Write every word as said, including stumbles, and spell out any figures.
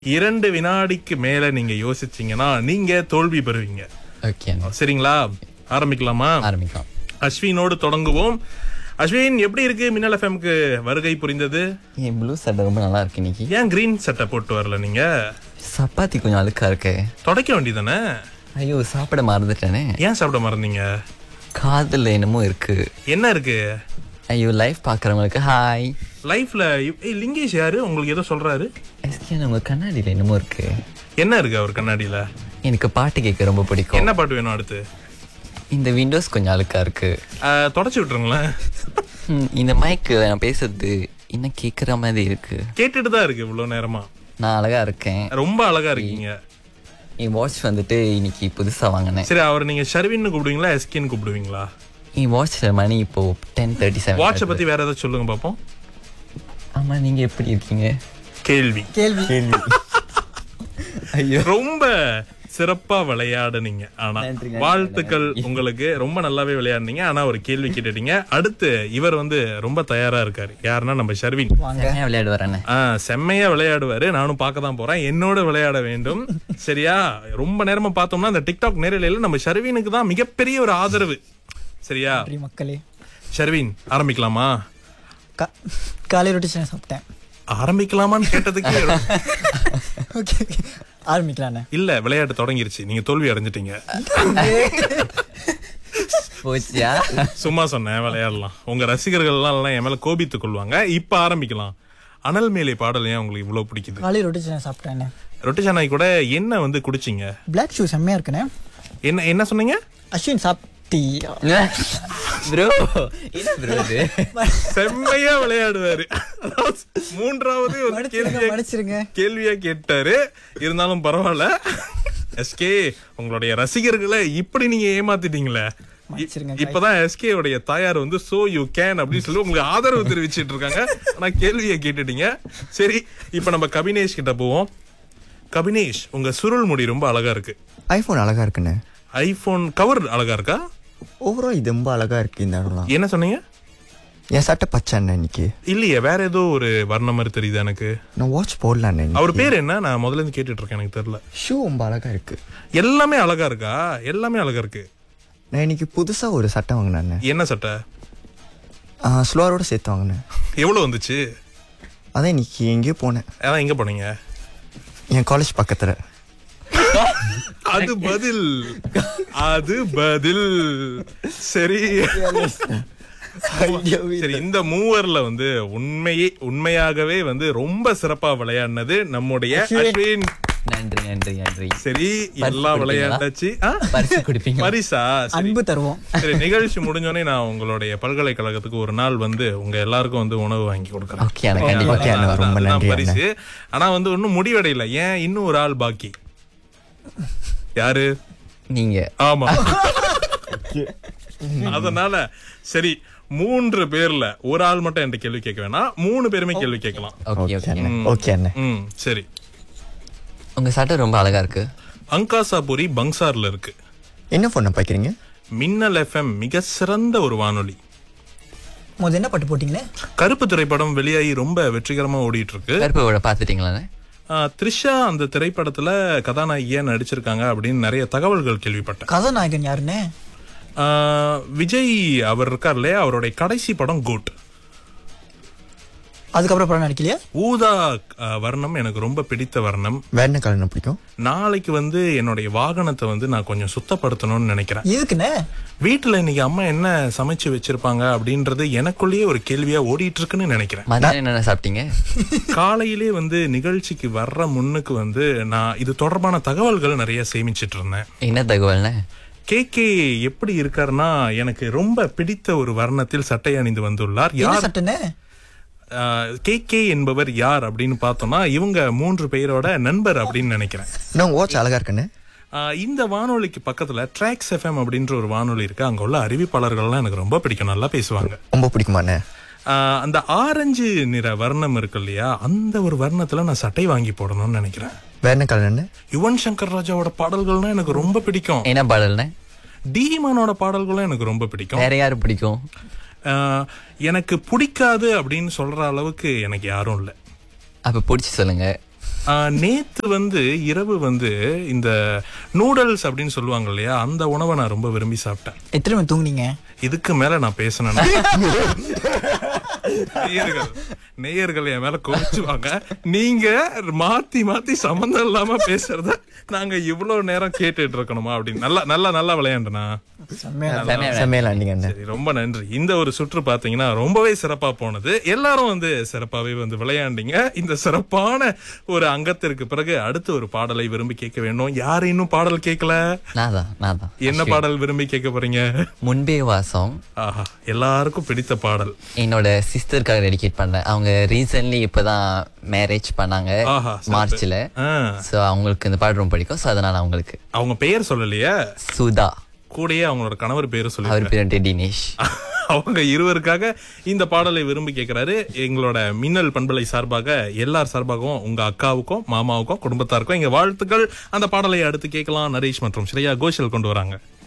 இரண்டு வினாடிக்கு மேல நீங்க யோசிச்சீங்கன்னா நீங்க தோல்வி பெறுவீங்க. ஓகே, சரிங்களா? ஆரம்பிக்கலாமா? ஆரம்பிக்கலாம். அஸ்வினோடு தொடங்குவோம். அஸ்வின், எப்படி இருக்கு மின்னல் எஃப்எம்க்கு வருகை புரிந்தது? என் ப்ளூ சட்டை ரொம்ப நல்லா இருக்கு இன்னைக்கு. ஏன் கிரீன் சட்டை போட்டு வரல நீங்க? சப்பாத்தி கொஞ்சம் அழுக்கா இருக்கு. தொடக்க வேண்டியதானே? ஐயோ, சாப்பிட மறந்துட்டேனே. ஏன் சாப்பிட மறந்தீங்க? காதுல என்னமோ இருக்கு. என்ன இருக்கு? ஐயோ, லைஃப் பாக்குறவங்களுக்கு ஹாய். லைஃப்ல லிங்கேஷ் யாரு? உங்களுக்கு ஏதோ சொல்றாரு. எஸ்கே, உங்க கண்ணாடியில என்னமோ இருக்கு. என்ன இருக்கு அவர் கண்ணாடியில? எனக்கு பாட்டு கேட்க ரொம்ப பிடிக்கும். என்ன பாட்டு வேணும் அடுத்து? இந்த விண்டோஸ் கொஞ்சம் அழுக்கா இருக்கு. தொடச்சு விட்டுருங்களேன். இந்த மைக்கு நான் பேசுறது இன்னும் கேக்குற மாதிரி இருக்கு. கேட்டுட்டு தான் இருக்கு இவ்வளவு நேரமா. நான் அழகா இருக்கேன். ரொம்ப அழகா இருக்கீங்க. என் வாட்ச் வந்துட்டு இன்னைக்கு புதுசா வாங்கினேன். சரி, அவர் நீங்க ஷர்வின்னு கூப்பிடுவீங்களா எஸ்கேன்னு கூப்பிடுவீங்களா? என் வாட்ச்ல மணி இப்போ டென் தேர்ட்டி செவன். வாட்சை பத்தி வேற ஏதாவது சொல்லுங்க பாப்போம். ஆமா, நீங்க எப்படி இருக்கீங்க? கேள்வி கேள்வி கேள்வி ஐயோ, ரொம்ப சிறப்பா விளையாடுனீங்க. ஆனா வாழ்த்துக்கள் உங்களுக்கு. ரொம்ப நல்லாவே விளையாடுனீங்க. ஆனா ஒரு கேள்வி கேட்டுட்டீங்க. அடுத்து இவர் வந்து ரொம்ப தயாரா இருக்காரு. யாருன்னா நம்ம ஷர்வின். விளையாடுவாரு. ஆஹ் செம்மையா விளையாடுவாரு. நானும் பார்க்க தான் போறேன். என்னோட விளையாட வேண்டும். சரியா? ரொம்ப நேரமா பார்த்தோம்னா அந்த டிக்டாக் நேரலையில நம்ம ஷர்வினுக்கு தான் மிகப்பெரிய ஒரு ஆதரவு. சரியா மக்களே? ஷர்வின், ஆரம்பிக்கலாமா? காலை ரொட்டி சாப்பிட்டேன். ஆரம்பிக்கலாமான்னு கேட்டதுக்கு ஆரம்பிக்கலாம் இல்ல, விளையாட்டு தொடங்கிருச்சு. நீங்க தோல்வி அடைஞ்சிட்டீங்க. சும்மா சொன்னேன், விளையாடலாம். உங்க ரசிகர்கள் எல்லாம் என் மேல கோபித்துக் கொள்வாங்க. இப்ப ஆரம்பிக்கலாம். அனல் மேலே பாடல் ஏன் உங்களுக்கு இவ்வளவு பிடிக்குது? காலை ரொட்டி சாப்பிட்டேன். ரொட்டி சானாய் கூட என்ன வந்து குடிச்சிங்க? பிளாக் ஷூ செம்மையா இருக்குண்ணே. என்ன என்ன சொன்னீங்க? அஸ்வின் சாப்பிட்டி ப்ரோ, என்ன ப்ரோ இது? செம்மையா விளையாடுவாரு. மூன்றாவது ஒரு கேள்வியா கேட்டாரு. இருந்தாலும் பரவாயில்ல. எஸ்கே, உங்களுடைய ரசிகர்களை இப்படி நீங்க ஏமாத்திட்டீங்களே. இப்பதான் எஸ்கே உடைய தாயார் வந்து சோ யூ கேன் அப்படின்னு சொல்லி உங்களுக்கு ஆதரவு தெரிவிச்சிட்டு இருக்காங்க. ஆனா கேள்வியை கேட்டுட்டீங்க. சரி, இப்ப நம்ம கபினேஷ் கிட்ட போவோம். கபினேஷ், உங்க சுருள் முடி ரொம்ப அழகா இருக்கு. ஐபோன் அழகா இருக்குன்னு. ஐபோன் கவர் அழகா இருக்கா? ஓவரால் இது ரொம்ப அழகா இருக்கு. இந்த இடம்லாம் என்ன சொன்னீங்க? என் சட்டை பச்சை இன்னைக்கு இல்லையே, வேற ஏதோ ஒரு வர்ணம் மாதிரி தெரியுது எனக்கு. நான் வாட்ச் போடல. அவர் பேர் என்ன? நான் முதல்ல இருந்து கேட்டுட்டு இருக்கேன், எனக்கு தெரியல. ஷூ ரொம்ப அழகா இருக்கு. எல்லாமே அழகா இருக்கா? எல்லாமே அழகா இருக்கு. நான் இன்னைக்கு புதுசா ஒரு சட்டை வாங்கினேன். என்ன சட்டை? ஸ்லோரோட சேர்த்து வாங்கினேன். எவ்வளவு வந்துச்சு? அதான் இன்னைக்கு எங்கேயோ போனேன். அதான் எங்க போனீங்க? என் காலேஜ் பக்கத்துல. அது பதில், அது பதில். சரி சரி, இந்த மூவர்ல வந்து உண்மையே உண்மையாகவே வந்து ரொம்ப சிறப்பா விளையாடினது நம்முடைய அஸ்வின். நன்றி நன்றி நன்றி. சரி, எல்லாம் விளையாண்டாச்சு. பரிசா அன்பு தருவோம். சரி, நிகழ்ச்சி முடிஞ்சோடனே நான் உங்களுடைய பல்கலைக்கழகத்துக்கு ஒரு நாள் வந்து உங்க எல்லாருக்கும் வந்து உணவு வாங்கி கொடுக்குறேன். பரிசு. ஆனா வந்து ஒன்னும் முடிவடையில. ஏன், இன்னும் ஒரு ஆள் பாக்கி. யாரு? நீங்க. ஆமா. அதனால சரி, மூன்று பேர்ல ஒரு ஆள் மட்டும் என்கிட்ட கேள்வி கேட்க வேணாம். மூணு பேருமே கேள்வி கேட்கலாம். சரி, உங்க சட்டை ரொம்ப அழகா இருக்கு. அங்காசாபுரி பங்சார்ல இருக்கு. என்ன போன் பாக்கிறீங்க? மின்னல் எஃப்எம் மிக சிறந்த ஒரு வானொலி. முதல்ல என்ன பாட்டு போட்டீங்களே? கருப்பு திரைப்படம் வெளியாகி ரொம்ப வெற்றிகரமா ஓடிட்டு இருக்கு. கருப்பு பாத்துட்டீங்களா? த்ரிஷா அந்த திரைப்படத்துல கதாநாயகியா நடிச்சிருக்காங்க அப்படின்னு நிறைய தகவல்கள் கேள்விப்பட்டேன். கதாநாயகன் யாருன்னு? விஜய் அவர் இருக்கார் இல்லையா, அவருடைய கடைசி படம் கோட். அதுக்கப்புறம் படம் நடிக்கலையா? ஊதா வர்ணம் எனக்கு ரொம்ப பிடித்த வர்ணம். வேற கலர் பிடிக்கும். நாளைக்கு வந்து என்னுடைய வாகனத்தை வந்து நான் கொஞ்சம் சுத்தப்படுத்தணும்னு நினைக்கிறேன். எதுக்குண்ணே? வீட்டுல இன்னைக்கு அம்மா என்ன சமைச்சு வச்சிருப்பாங்க அப்படின்றது எனக்குள்ளேயே ஒரு கேள்வியா ஓடிட்டு இருக்குன்னு நினைக்கிறேன். என்ன சாப்பிட்டீங்க? காலையிலே வந்து நிகழ்ச்சிக்கு வர்ற முன்னுக்கு வந்து நான் இது தொடர்பான தகவல்கள் நிறைய சேமிச்சிட்டு இருந்தேன். என்ன தகவல்னா? கே கே எப்படி இருக்காருன்னா, எனக்கு ரொம்ப பிடித்த ஒரு வர்ணத்தில் சட்டை அணிந்து வந்துள்ளார். யார் சட்டைன்னு? கே கே என்பவர் யார் அப்படின்னு பார்த்தோம்னா, இவங்க மூன்று பேரோட நண்பர் அப்படின்னு நினைக்கிறேன். வாட்ச் அழகா இருக்குன்னு. இந்த வானொலிக்கு பக்கத்துல ட்ராக்ஸ் எஃப்எம் அப்படின்ற ஒரு வானொலி இருக்கு. அங்க உள்ள அறிவிப்பாளர்கள்லாம் எனக்கு ரொம்ப பிடிக்கும். நல்லா பேசுவாங்க. ரொம்ப பிடிக்குமாண்ணே? அந்த ஆரஞ்சு நிற வர்ணம் இருக்கு இல்லையா, அந்த ஒரு வர்ணத்துல நான் சட்டை வாங்கி போடணும்னு நினைக்கிறேன். வேற கலர்? யுவன் சங்கர் ராஜாவோட பாடல்கள்னா எனக்கு ரொம்ப பிடிக்கும். என்ன பாடல்னா? டீமானோட பாடல்களும் எனக்கு ரொம்ப பிடிக்கும். வேற யாரு பிடிக்கும்? எனக்கு பிடிக்காது அப்படின்னு சொல்ற அளவுக்கு எனக்கு யாரும் இல்லை. அப்ப பிடிச்சி சொல்லுங்க. ஆஹ், நேத்து வந்து இரவு வந்து இந்த நூடல்ஸ் அப்படின்னு சொல்லுவாங்க இல்லையா, அந்த உணவை நான் ரொம்ப விரும்பி சாப்பிட்டேன். எத்தனை மணி தூங்குனீங்க? இதுக்கு மேல நான் பேசணும். நேயர்கள் நேயர்கள் என் மேல கோச்சுவாங்க. நீங்க மாத்தி மாத்தி சம்பந்தம் இல்லாம பேசுறத நாங்க இவ்வளவு நேரம் கேட்டுட்டு இருக்கணுமா அப்படின்னு. நல்லா நல்லா நல்லா விளையாண்டுனா. செம்மையில நீங்க அண்ணே. சரி, ரொம்ப நன்றி. இந்த ஒரு சுற்று பாத்தீங்கன்னா ரொம்பவே சிறப்பா போனது. எல்லாரும் வந்து சிறப்பாவே வந்து விளையாண்டீங்க. இந்த சிறப்பான ஒரு அங்கத்திற்கு பிறகு அடுத்த ஒரு பாடலை விரும்பி கேட்க வேண்டும். யாரு இன்னும் பாடல் கேட்கல? நான் தான் நான் தான் என்ன பாடல் விரும்பி கேட்க போறீங்க? முன்பே வாசம். ஆஹா, எல்லாருக்கும் பிடித்த பாடல். என்னோட சிஸ்டருக்காக டெடிகேட் பண்ணேன். அவங்க ரீசன்ட்லி இப்பதான் மேரேஜ் பண்ணாங்க ஆஹா, சிறப்பு. மார்ச்ல. ஆ, சோ அவங்களுக்கு இந்த பாட்டு ரொம்ப பிடிக்கும். சோ அதனால அவங்களுக்கு அவங்க பெயர் சொல்லலையே, சுதா, கூடயே அவங்களோட கணவர் பேரு அவர் சொல்லி பேர் தினேஷ். அவங்க இருவருக்காக இந்த பாடலை விரும்பி கேட்கிறாரு. எங்களோட மின்னல் பண்பலை சார்பாக, எல்லார் சார்பாகவும், உங்க அக்காவுக்கும் மாமாவுக்கும் குடும்பத்தாருக்கும் எங்க வாழ்த்துக்கள். அந்த பாடலை அடுத்து கேட்கலாம். நரேஷ் மற்றும் ஸ்ரேயா கோஷல் கொண்டு வராங்க.